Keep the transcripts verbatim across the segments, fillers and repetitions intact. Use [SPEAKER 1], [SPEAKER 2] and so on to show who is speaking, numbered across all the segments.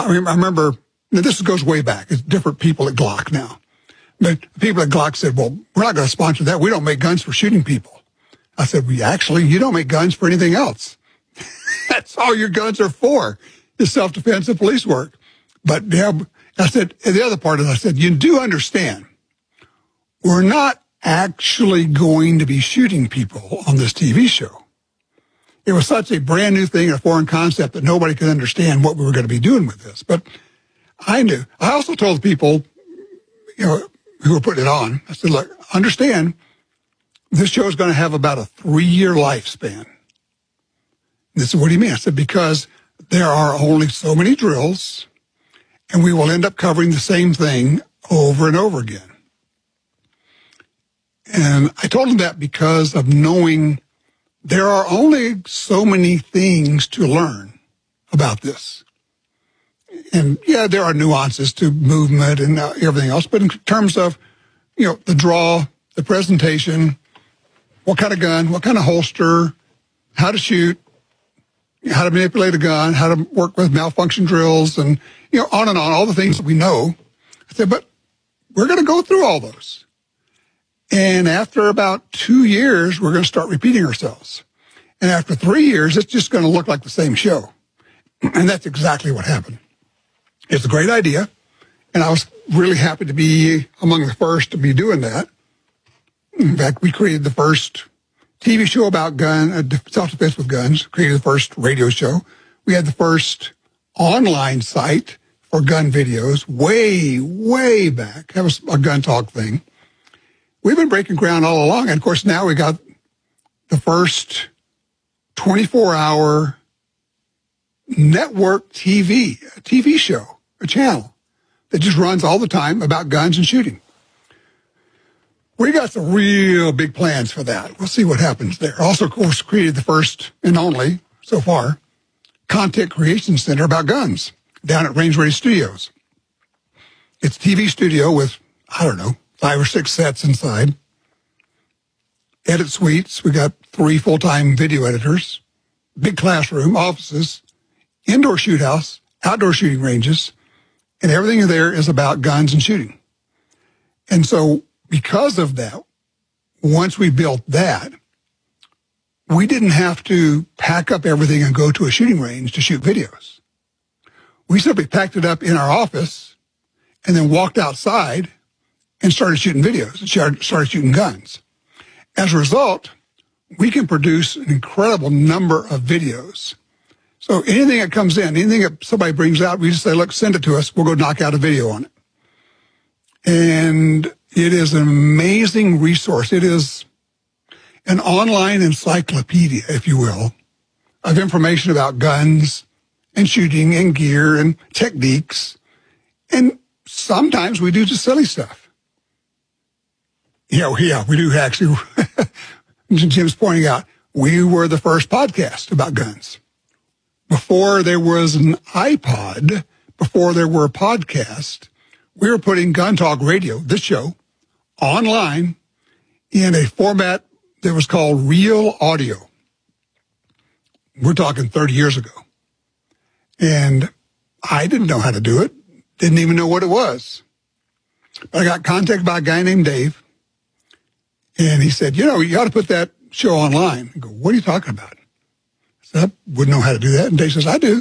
[SPEAKER 1] I, mean, I remember, now this goes way back. It's different people at Glock now. But the people at Glock said, well, we're not going to sponsor that. We don't make guns for shooting people. I said, well, actually, you don't make guns for anything else. That's all your guns are for, is self-defense and police work. But yeah, I said, and the other part of it, I said, you do understand, we're not actually going to be shooting people on this T V show. It was such a brand new thing, a foreign concept, that nobody could understand what we were going to be doing with this. But I knew. I also told the people, you know, who were putting it on, I said, look, understand, this show is going to have about a three-year lifespan. They said, what do you mean? I said, because there are only so many drills, and we will end up covering the same thing over and over again. And I told them that because of knowing there are only so many things to learn about this. And yeah, there are nuances to movement and uh, everything else, but in terms of, you know, the draw, the presentation, what kind of gun, what kind of holster, how to shoot, how to manipulate a gun, how to work with malfunction drills, and, you know, on and on, all the things that we know. I said, but we're going to go through all those. And after about two years, we're going to start repeating ourselves. And after three years, it's just going to look like the same show. And that's exactly what happened. It's a great idea. And I was really happy to be among the first to be doing that. In fact, we created the first T V show about gun, uh, self-defense with guns, created the first radio show. We had the first online site for gun videos way, way back. That was a gun talk thing. We've been breaking ground all along. And of course, now we got the first twenty-four hour network T V, a T V show, a channel that just runs all the time about guns and shooting. We got some real big plans for that. We'll see what happens there. Also, of course, created the first and only, so far, content creation center about guns down at Range Ready Studios. It's a T V studio with, I don't know, five or six sets inside. Edit suites. We got three full-time video editors, big classroom, offices, indoor shoot house, outdoor shooting ranges, and everything in there is about guns and shooting. And so because of that, once we built that, we didn't have to pack up everything and go to a shooting range to shoot videos. We simply packed it up in our office and then walked outside and started shooting videos and started shooting guns. As a result, we can produce an incredible number of videos. So anything that comes in, anything that somebody brings out, we just say, look, send it to us. We'll go knock out a video on it. And it is an amazing resource. It is an online encyclopedia, if you will, of information about guns and shooting and gear and techniques. And sometimes we do just silly stuff. Yeah, yeah, we do actually. Jim's pointing out, we were the first podcast about guns. Before there was an iPod, before there were a podcast, we were putting Gun Talk Radio, this show, online in a format that was called Real Audio. We're talking thirty years ago. And I didn't know how to do it. Didn't even know what it was. But I got contacted by a guy named Dave. And he said, you know, you ought to put that show online. I go, what are you talking about? I said, I wouldn't know how to do that. And Dave says, I do.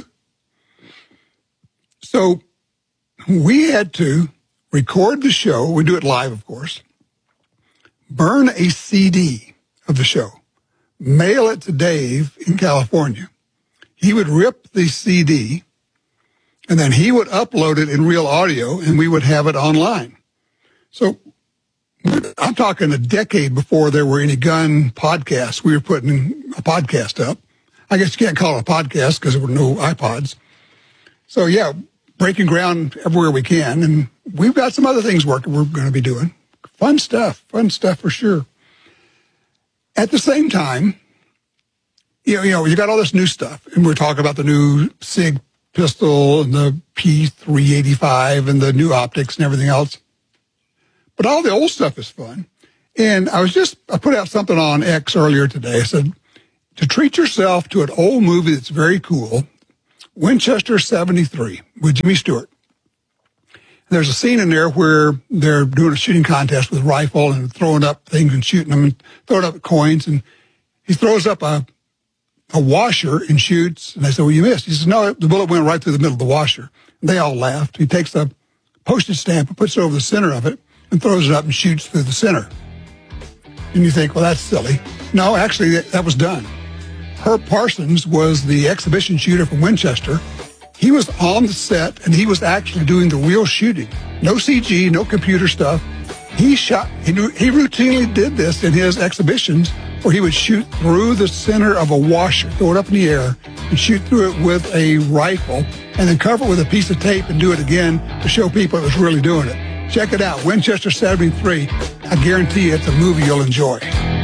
[SPEAKER 1] So we had to record the show. We do it live, of course. Burn a C D of the show. Mail it to Dave in California. He would rip the C D, and then he would upload it in Real Audio, and we would have it online. So I'm talking a decade before there were any gun podcasts. We were putting a podcast up. I guess you can't call it a podcast because there were no iPods. So, yeah, breaking ground everywhere we can. And we've got some other things working we're going to be doing. Fun stuff. Fun stuff for sure. At the same time, you know, you know, you got all this new stuff. And we're talking about the new SIG pistol and the P three eighty-five and the new optics and everything else. But all the old stuff is fun. And I was just, I put out something on X earlier today. I said, to treat yourself to an old movie that's very cool, Winchester seventy-three with Jimmy Stewart. There's a scene in there where they're doing a shooting contest with a rifle and throwing up things and shooting them and throwing up coins. And he throws up a a washer and shoots. And they say, well, you missed. He says, no, the bullet went right through the middle of the washer. And they all laughed. He takes a postage stamp and puts it over the center of it and throws it up and shoots through the center. And you think, well, that's silly. No, actually, that, that was done. Herb Parsons was the exhibition shooter from Winchester. He was on the set, and he was actually doing the real shooting. No C G, no computer stuff. He shot. He, knew, he routinely did this in his exhibitions, where he would shoot through the center of a washer, throw it up in the air, and shoot through it with a rifle, and then cover it with a piece of tape and do it again to show people it was really doing it. Check it out, Winchester seventy-three. I guarantee you it's a movie you'll enjoy.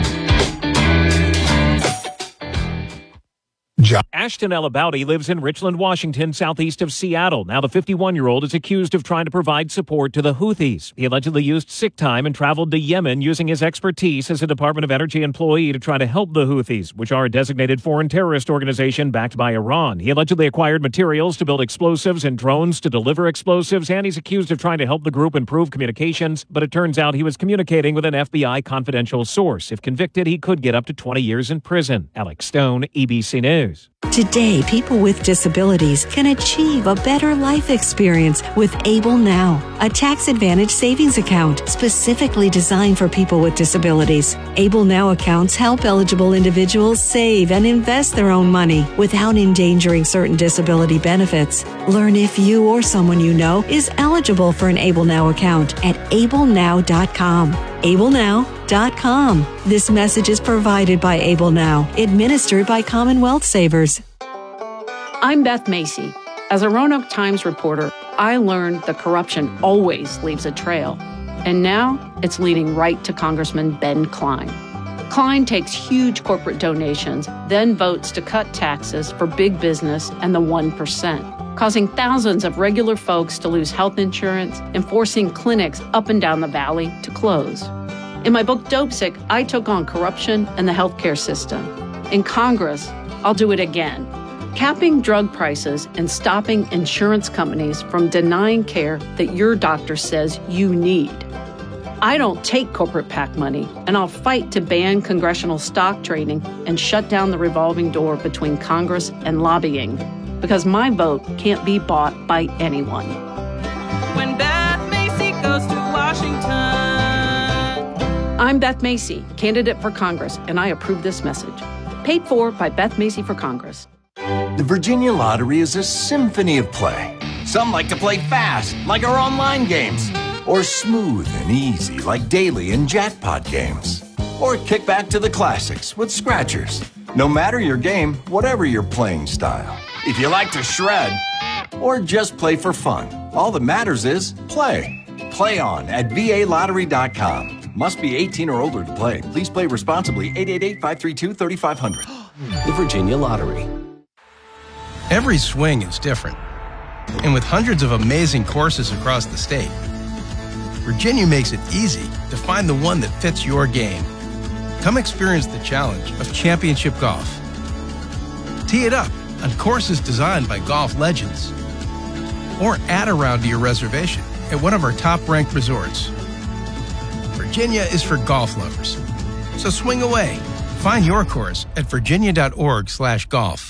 [SPEAKER 1] John.
[SPEAKER 2] Ashton Elabouty lives in Richland, Washington, southeast of Seattle. Now the fifty-one-year-old is accused of trying to provide support to the Houthis. He allegedly used sick time and traveled to Yemen using his expertise as a Department of Energy employee to try to help the Houthis, which are a designated foreign terrorist organization backed by Iran. He allegedly acquired materials to build explosives and drones to deliver explosives, and he's accused of trying to help the group improve communications, but it turns out he was communicating with an F B I confidential source. If convicted, he could get up to twenty years in prison. Alex Stone, E B C News.
[SPEAKER 3] Today, people with disabilities can achieve a better life experience with Able Now, a tax advantage savings account specifically designed for people with disabilities. Able Now accounts help eligible individuals save and invest their own money without endangering certain disability benefits. Learn if you or someone you know is eligible for an Able Now account at able now dot com. able now dot com. This message is provided by Able Now, administered by Commonwealth Savers.
[SPEAKER 4] I'm Beth Macy. As a Roanoke Times reporter, I learned that corruption always leaves a trail. And now it's leading right to Congressman Ben Cline. Cline takes huge corporate donations, then votes to cut taxes for big business and the one percent, causing thousands of regular folks to lose health insurance and forcing clinics up and down the valley to close. In my book, Dopesick, I took on corruption and the healthcare system. In Congress, I'll do it again. Capping drug prices and stopping insurance companies from denying care that your doctor says you need. I don't take corporate PAC money, and I'll fight to ban congressional stock trading and shut down the revolving door between Congress and lobbying, because my vote can't be bought by anyone.
[SPEAKER 5] When Beth Macy goes to Washington.
[SPEAKER 4] I'm Beth Macy, candidate for Congress, and I approve this message. Paid for by Beth Macy for Congress.
[SPEAKER 6] The Virginia Lottery is a symphony of play. Some like to play fast, like our online games, or smooth and easy, like daily and jackpot games. Or kick back to the classics with scratchers. No matter your game, whatever your playing style. If you like to shred, or just play for fun, all that matters is play. Play on at V A lottery dot com. Must be eighteen or older to play. Please play responsibly. eight eight eight, five three two, three five zero zero.
[SPEAKER 7] The Virginia Lottery.
[SPEAKER 8] Every swing is different. And with hundreds of amazing courses across the state, Virginia makes it easy to find the one that fits your game. Come experience the challenge of championship golf. Tee it up on courses designed by golf legends. Or add a round to your reservation at one of our top-ranked resorts. Virginia is for golf lovers. So swing away. Find your course at virginia dot org slash golf.